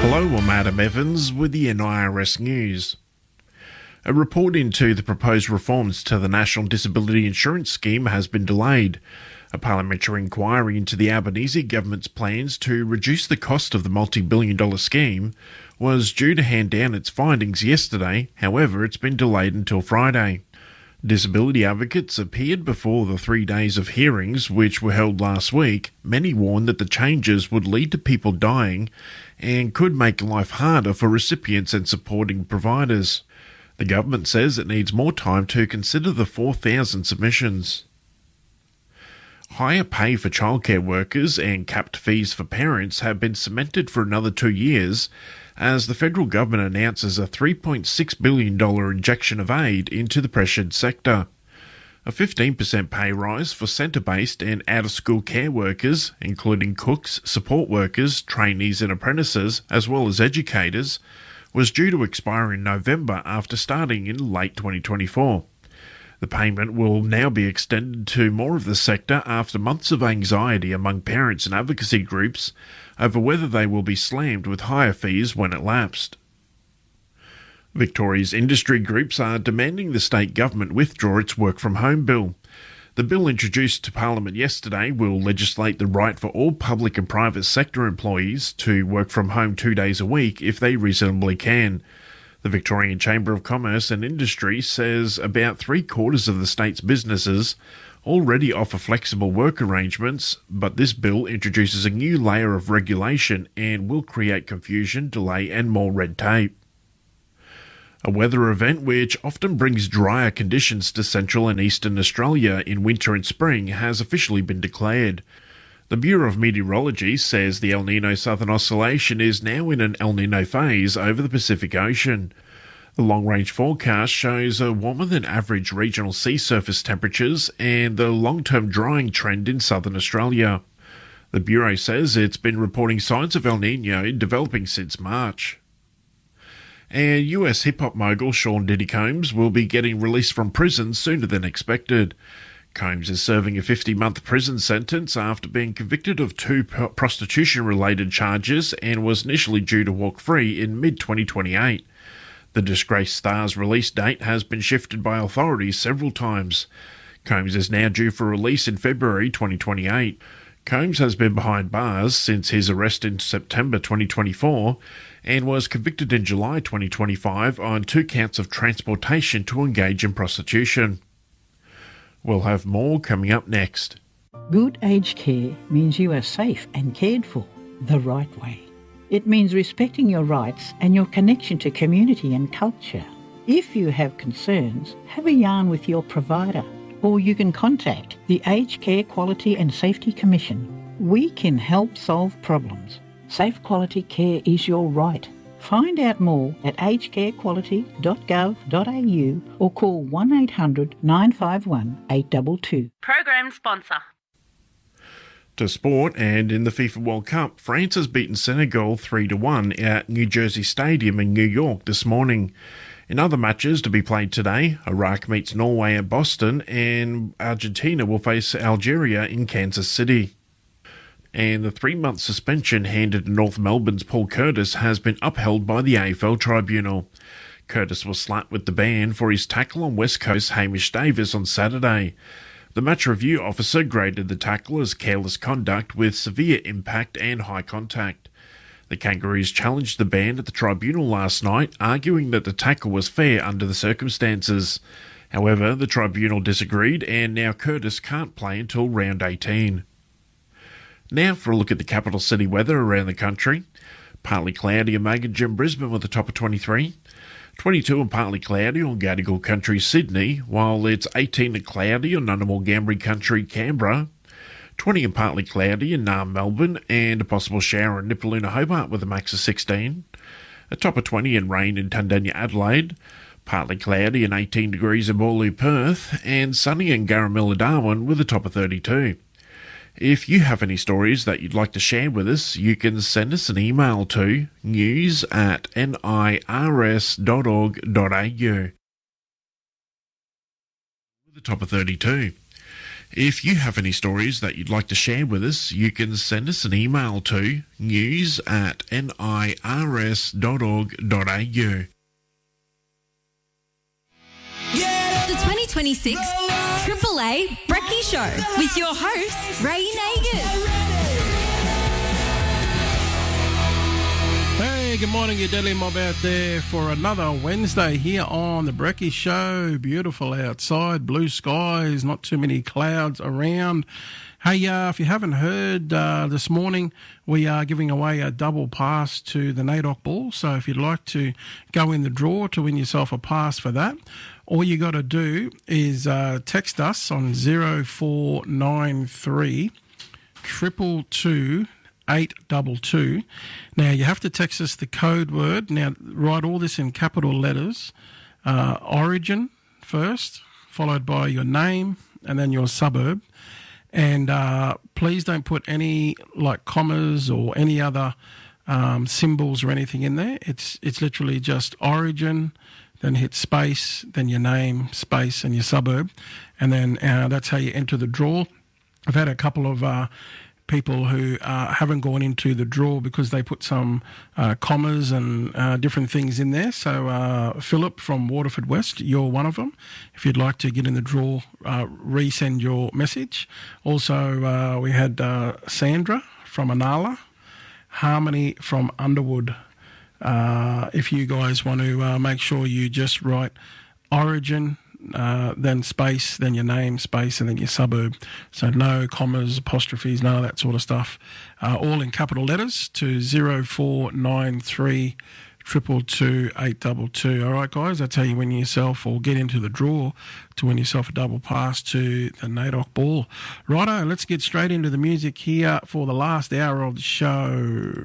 Hello, I'm Adam Evans with the NIRS News. A report into the proposed reforms to the National Disability Insurance Scheme has been delayed. A parliamentary inquiry into the Albanese government's plans to reduce the cost of the multi-billion-dollar scheme was due to hand down its findings yesterday. However, it's been delayed until Friday. Disability advocates appeared before the 3 days of hearings, which were held last week. Many warned that the changes would lead to people dying and could make life harder for recipients and supporting providers. The government says it needs more time to consider the 4,000 submissions. Higher pay for childcare workers and capped fees for parents have been cemented for another 2 years as the federal government announces a $3.6 billion injection of aid into the pressured sector. A 15% pay rise for centre-based and out-of-school care workers, including cooks, support workers, trainees and apprentices, as well as educators, was due to expire in November after starting in late 2024. The payment will now be extended to more of the sector after months of anxiety among parents and advocacy groups over whether they will be slammed with higher fees when it lapsed. Victoria's industry groups are demanding the state government withdraw its work-from-home bill. The bill introduced to Parliament yesterday will legislate the right for all public and private sector employees to work from home 2 days a week if they reasonably can. The Victorian Chamber of Commerce and Industry says about 3/4 of the state's businesses already offer flexible work arrangements, but this bill introduces a new layer of regulation and will create confusion, delay and more red tape. A weather event which often brings drier conditions to central and eastern Australia in winter and spring has officially been declared. The Bureau of Meteorology says the El Niño Southern Oscillation is now in an El Niño phase over the Pacific Ocean. The long-range forecast shows a warmer-than-average regional sea surface temperatures and the long-term drying trend in southern Australia. The Bureau says it's been reporting signs of El Niño developing since March. And US hip-hop mogul Sean Diddy Combs will be getting released from prison sooner than expected. Combs is serving a 50-month prison sentence after being convicted of 2 prostitution-related charges and was initially due to walk free in mid-2028. The disgraced star's release date has been shifted by authorities several times. Combs is now due for release in February 2028. Combs has been behind bars since his arrest in September 2024 and was convicted in July 2025 on 2 counts of transportation to engage in prostitution. We'll have more coming up next. Good aged care means you are safe and cared for the right way. It means respecting your rights and your connection to community and culture. If you have concerns, have a yarn with your provider, or you can contact the Aged Care Quality and Safety Commission. We can help solve problems. Safe quality care is your right. Find out more at agedcarequality.gov.au or call 1800 951 822. Program sponsor. To sport, and in the FIFA World Cup, France has beaten Senegal 3-1 at New Jersey Stadium in New York this morning. In other matches to be played today, Iraq meets Norway at Boston and Argentina will face Algeria in Kansas City. And the 3-month suspension handed to North Melbourne's Paul Curtis has been upheld by the AFL Tribunal. Curtis was slapped with the ban for his tackle on West Coast Hamish Davis on Saturday. The match review officer graded the tackle as careless conduct with severe impact and high contact. The Kangaroos challenged the ban at the tribunal last night, arguing that the tackle was fair under the circumstances. However, the tribunal disagreed and now Curtis can't play until round 18. Now for a look at the capital city weather around the country. Partly cloudy and Magunga and Brisbane with a top of 23. 22 and partly cloudy on Gadigal Country, Sydney, while it's 18 and cloudy on Ngunnawal Ngambri Country, Canberra. 20 and partly cloudy in Naarm, Melbourne, and a possible shower in Nipaluna, Hobart with a max of 16. A top of 20 and rain in Tundanya, Adelaide. Partly cloudy and 18 degrees in Boorloo, Perth, and sunny in Garamilla, Darwin with a top of 32. If you have any stories that you'd like to share with us, you can send us an email to news@nirs.org.au. With a top of 32. If you have any stories that you'd like to share with us, you can send us an email to news@nirs.org.au. The 2026 Triple A Brekkie Show with your host, Ray Nagin. Hey, good morning, you deadly mob out there for another Wednesday here on the Brekkie Show. Beautiful outside, blue skies, not too many clouds around. Hey, if you haven't heard, this morning we are giving away a double pass to the NAIDOC Ball. So if you'd like to go in the draw to win yourself a pass for that, all you got to do is text us on 0493 222 822. Now, you have to text us the code word. Now, write all this in capital letters. Origin first, followed by your name and then your suburb. And please don't put any like commas or any other symbols or anything in there. It's literally just origin, then hit space, then your name, space, and your suburb. And then that's how you enter the draw. I've had a couple of people who haven't gone into the draw because they put some commas and different things in there. So Philip from Waterford West, you're one of them. If you'd like to get in the draw, resend your message. Also, we had Sandra from Anala, Harmony from Underwood. If you guys want to make sure you just write origin, then space, then your name, space, and then your suburb. So no commas, apostrophes, none of that sort of stuff. All in capital letters to 0493 222 822. All right, guys, that's how you win yourself or get into the draw to win yourself a double pass to the NAIDOC Ball. Righto, let's get straight into the music here for the last hour of the show.